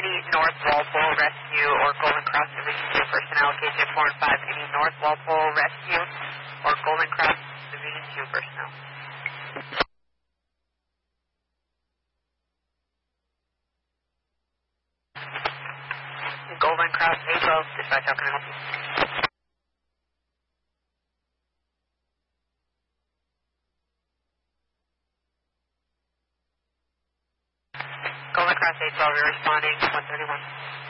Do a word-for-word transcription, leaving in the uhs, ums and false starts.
any North Walpole Rescue or Golden Cross Division two personnel, K J four and five, any North Walpole Rescue or Golden Cross Division two personnel. Golden Cross eight twelve, dispatch, how can I help you? Golden Cross eight twelve, you're responding, one thirty-one.